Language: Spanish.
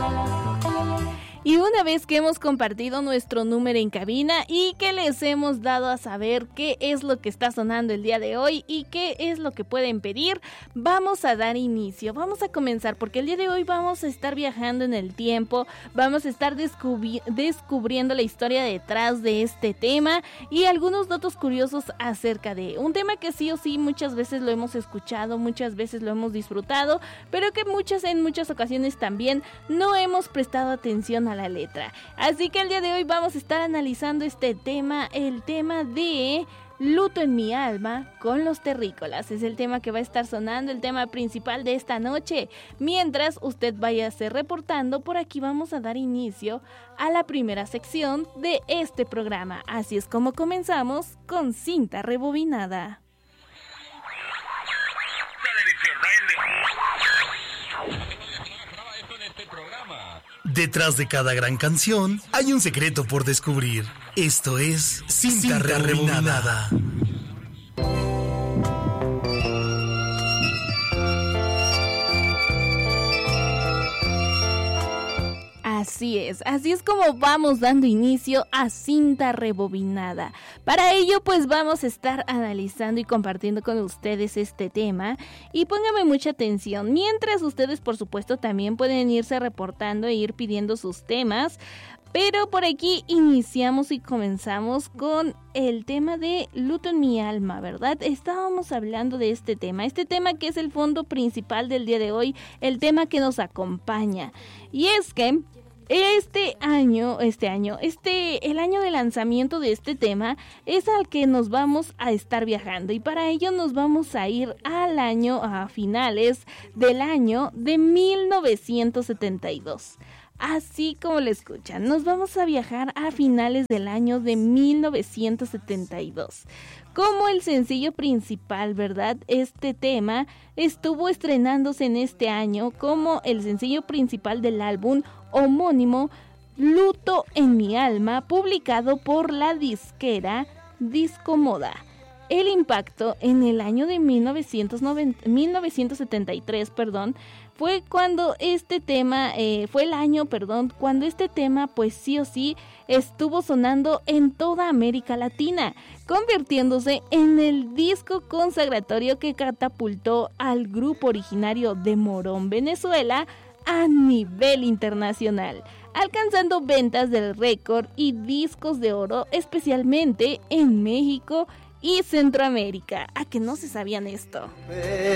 Y una vez que hemos compartido nuestro número en cabina y que les hemos dado a saber qué es lo que está sonando el día de hoy y qué es lo que pueden pedir, vamos a dar inicio, vamos a comenzar, porque el día de hoy vamos a estar viajando en el tiempo, vamos a estar descubriendo la historia detrás de este tema y algunos datos curiosos acerca de un tema que sí o sí muchas veces lo hemos escuchado, muchas veces lo hemos disfrutado, pero que en muchas ocasiones también no hemos prestado atención a la letra. Así que el día de hoy vamos a estar analizando este tema, el tema de Luto en mi alma con los terrícolas. Es el tema que va a estar sonando, el tema principal de esta noche. Mientras usted váyase reportando, por aquí vamos a dar inicio a la primera sección de este programa. Así es como comenzamos con Cinta Rebobinada. Detrás de cada gran canción hay un secreto por descubrir. Esto es Cinta Rebobinada. Así es como vamos dando inicio a Cinta Rebobinada. Para ello pues vamos a estar analizando y compartiendo con ustedes este tema y pónganme mucha atención, mientras ustedes por supuesto también pueden irse reportando e ir pidiendo sus temas, pero por aquí iniciamos y comenzamos con el tema de Luto en mi alma, ¿verdad? Estábamos hablando de este tema que es el fondo principal del día de hoy, el tema que nos acompaña, y es que el año de lanzamiento de este tema es al que nos vamos a estar viajando, y para ello nos vamos a ir a finales del año de 1972. Así como lo escuchan, nos vamos a viajar a finales del año de 1972. Como el sencillo principal, ¿verdad? Este tema estuvo estrenándose en este año como el sencillo principal del álbum homónimo Luto en mi alma, publicado por la disquera Disco Moda. El impacto en el año de 1973, fue cuando este tema, cuando este tema pues sí o sí estuvo sonando en toda América Latina, convirtiéndose en el disco consagratorio que catapultó al grupo originario de Morón, Venezuela, a nivel internacional, alcanzando ventas del récord y discos de oro, especialmente en México y Centroamérica. ¿A que no se sabían esto?